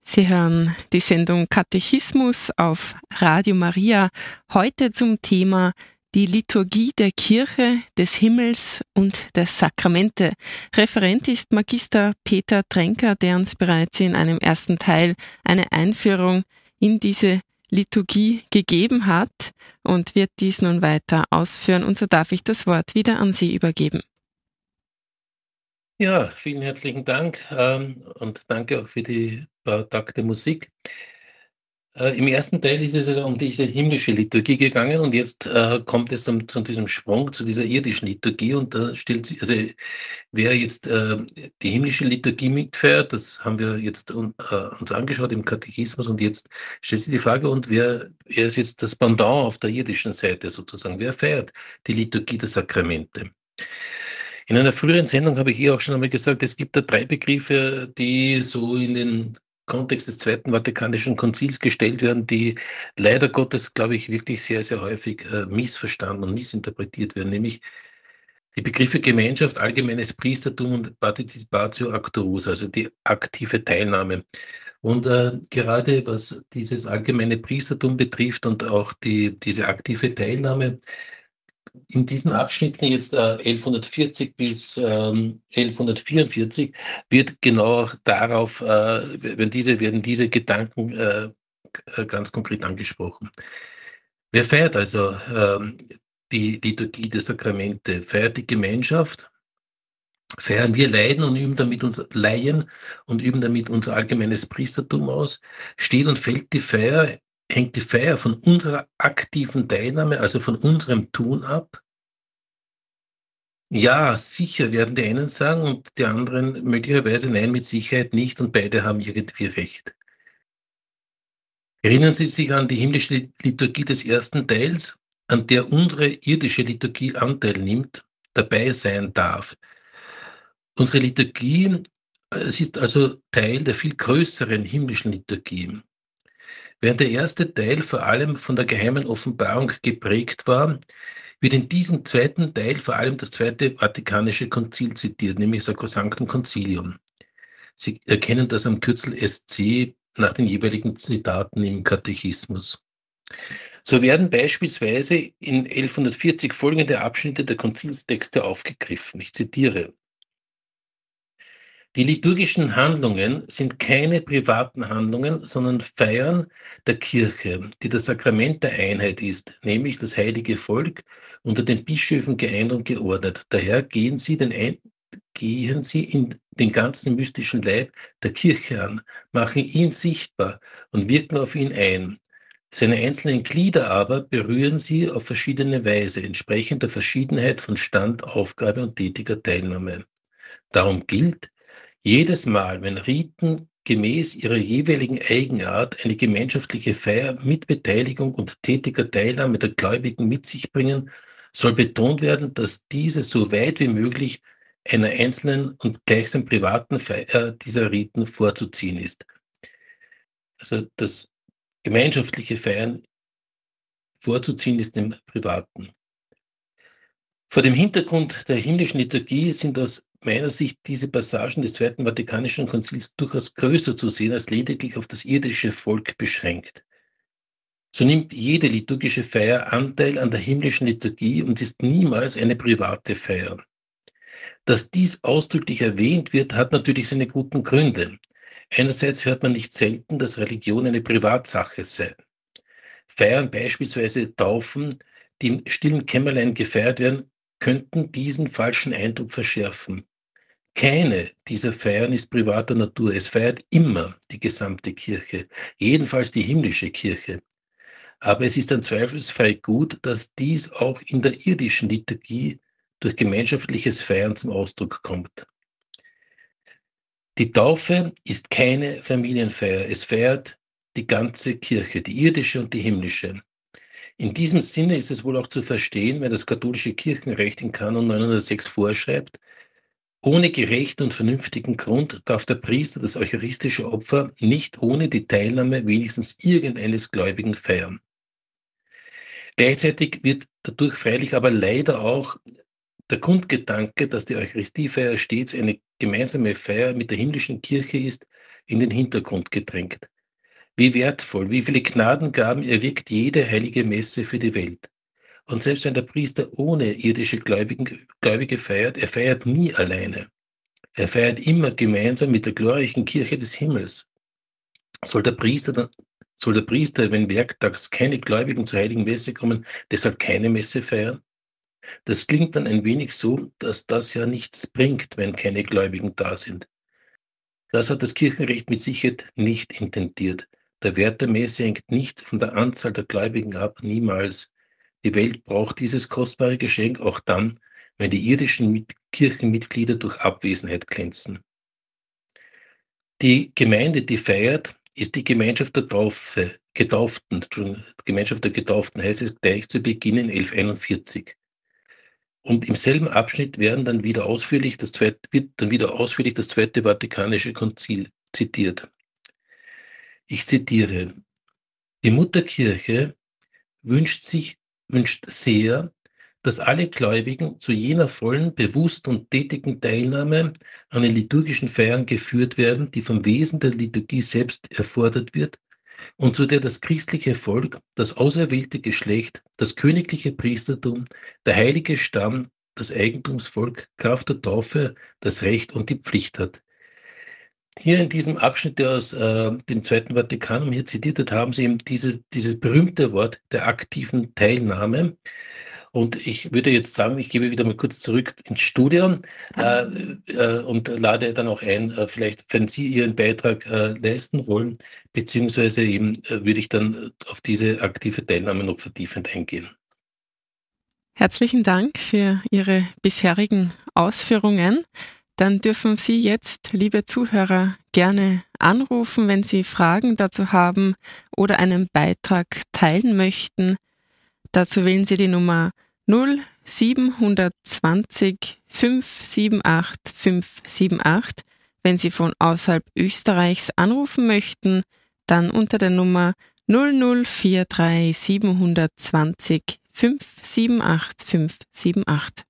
Sie hören die Sendung Katechismus auf Radio Maria, heute zum Thema die Liturgie der Kirche, des Himmels und der Sakramente. Referent ist Magister Peter Tränker, der uns bereits in einem ersten Teil eine Einführung in diese Liturgie gegeben hat und wird dies nun weiter ausführen. Und so darf ich das Wort wieder an Sie übergeben. Ja, vielen herzlichen Dank und danke auch für die paar Takte Musik. Im ersten Teil ist es also um diese himmlische Liturgie gegangen und jetzt kommt es zu diesem Sprung zu dieser irdischen Liturgie und da stellt sich, also wer jetzt die himmlische Liturgie mitfeiert, das haben wir jetzt uns angeschaut im Katechismus und jetzt stellt sich die Frage, und wer ist jetzt das Pendant auf der irdischen Seite sozusagen? Wer feiert die Liturgie der Sakramente? In einer früheren Sendung habe ich auch schon einmal gesagt, es gibt da 3 Begriffe, die so in den Kontext des Zweiten Vatikanischen Konzils gestellt werden, die leider Gottes, glaube ich, wirklich sehr, sehr häufig missverstanden und missinterpretiert werden, nämlich die Begriffe Gemeinschaft, allgemeines Priestertum und Participatio Actorusa, also die aktive Teilnahme. Und gerade was dieses allgemeine Priestertum betrifft und auch diese aktive Teilnahme, in diesen Abschnitten jetzt 1140 bis 1144 wird genau auch darauf, werden diese Gedanken ganz konkret angesprochen. Wer feiert also die Liturgie der Sakramente? Feiert die Gemeinschaft? Feiern wir Leiden und üben damit unser Leihen und üben damit unser allgemeines Priestertum aus? Steht und fällt die Feier, hängt die Feier von unserer aktiven Teilnahme, also von unserem Tun ab? Ja, sicher, werden die einen sagen und die anderen möglicherweise nein, mit Sicherheit nicht, und beide haben irgendwie recht. Erinnern Sie sich an die himmlische Liturgie des ersten Teils, an der unsere irdische Liturgie Anteil nimmt, dabei sein darf. Unsere Liturgie, es ist also Teil der viel größeren himmlischen Liturgie. Während der erste Teil vor allem von der geheimen Offenbarung geprägt war, wird in diesem zweiten Teil vor allem das Zweite Vatikanische Konzil zitiert, nämlich Sacrosanctum Concilium. Sie erkennen das am Kürzel SC nach den jeweiligen Zitaten im Katechismus. So werden beispielsweise in 1140 folgende Abschnitte der Konzilstexte aufgegriffen. Ich zitiere: Die liturgischen Handlungen sind keine privaten Handlungen, sondern Feiern der Kirche, die das Sakrament der Einheit ist, nämlich das heilige Volk, unter den Bischöfen geeint und geordnet. Daher gehen sie in den ganzen mystischen Leib der Kirche an, machen ihn sichtbar und wirken auf ihn ein. Seine einzelnen Glieder aber berühren sie auf verschiedene Weise, entsprechend der Verschiedenheit von Stand, Aufgabe und tätiger Teilnahme. Darum gilt: Jedes Mal, wenn Riten gemäß ihrer jeweiligen Eigenart eine gemeinschaftliche Feier mit Beteiligung und tätiger Teilnahme der Gläubigen mit sich bringen, soll betont werden, dass diese so weit wie möglich einer einzelnen und gleichsam privaten Feier dieser Riten vorzuziehen ist. Also das gemeinschaftliche Feiern vorzuziehen ist dem Privaten. Vor dem Hintergrund der himmlischen Liturgie sind aus meiner Sicht diese Passagen des Zweiten Vatikanischen Konzils durchaus größer zu sehen als lediglich auf das irdische Volk beschränkt. So nimmt jede liturgische Feier Anteil an der himmlischen Liturgie und ist niemals eine private Feier. Dass dies ausdrücklich erwähnt wird, hat natürlich seine guten Gründe. Einerseits hört man nicht selten, dass Religion eine Privatsache sei. Feiern, beispielsweise Taufen, die im stillen Kämmerlein gefeiert werden, könnten diesen falschen Eindruck verschärfen. Keine dieser Feiern ist privater Natur. Es feiert immer die gesamte Kirche, jedenfalls die himmlische Kirche. Aber es ist dann zweifelsfrei gut, dass dies auch in der irdischen Liturgie durch gemeinschaftliches Feiern zum Ausdruck kommt. Die Taufe ist keine Familienfeier. Es feiert die ganze Kirche, die irdische und die himmlische. In diesem Sinne ist es wohl auch zu verstehen, wenn das katholische Kirchenrecht in Kanon 906 vorschreibt: Ohne gerechten und vernünftigen Grund darf der Priester das eucharistische Opfer nicht ohne die Teilnahme wenigstens irgendeines Gläubigen feiern. Gleichzeitig wird dadurch freilich aber leider auch der Grundgedanke, dass die Eucharistiefeier stets eine gemeinsame Feier mit der himmlischen Kirche ist, in den Hintergrund gedrängt. Wie wertvoll, wie viele Gnadengaben erwirkt jede heilige Messe für die Welt. Und selbst wenn der Priester ohne irdische Gläubige feiert, er feiert nie alleine. Er feiert immer gemeinsam mit der glorreichen Kirche des Himmels. Soll der Priester, wenn werktags keine Gläubigen zur heiligen Messe kommen, deshalb keine Messe feiern? Das klingt dann ein wenig so, dass das ja nichts bringt, wenn keine Gläubigen da sind. Das hat das Kirchenrecht mit Sicherheit nicht intendiert. Der Wert der Messe hängt nicht von der Anzahl der Gläubigen ab, niemals. Die Welt braucht dieses kostbare Geschenk auch dann, wenn die irdischen Kirchenmitglieder durch Abwesenheit glänzen. Die Gemeinde, die feiert, ist die Gemeinschaft der Gemeinschaft der Getauften heißt es gleich zu Beginn in 1141. Und im selben Abschnitt wird dann wieder ausführlich das Zweite Vatikanische Konzil zitiert. Ich zitiere: Die Mutterkirche wünscht sehr, dass alle Gläubigen zu jener vollen, bewussten und tätigen Teilnahme an den liturgischen Feiern geführt werden, die vom Wesen der Liturgie selbst erfordert wird und zu der das christliche Volk, das auserwählte Geschlecht, das königliche Priestertum, der heilige Stamm, das Eigentumsvolk, Kraft der Taufe, das Recht und die Pflicht hat. Hier in diesem Abschnitt, der aus dem Zweiten Vatikanum hier zitiert wird, haben Sie eben dieses berühmte Wort der aktiven Teilnahme. Und ich würde jetzt sagen, ich gebe wieder mal kurz zurück ins Studio und lade dann auch ein, vielleicht, wenn Sie Ihren Beitrag leisten wollen, beziehungsweise eben würde ich dann auf diese aktive Teilnahme noch vertiefend eingehen. Herzlichen Dank für Ihre bisherigen Ausführungen. Dann dürfen Sie jetzt, liebe Zuhörer, gerne anrufen, wenn Sie Fragen dazu haben oder einen Beitrag teilen möchten. Dazu wählen Sie die Nummer 0720 578 578. Wenn Sie von außerhalb Österreichs anrufen möchten, dann unter der Nummer 0043 720 578 578.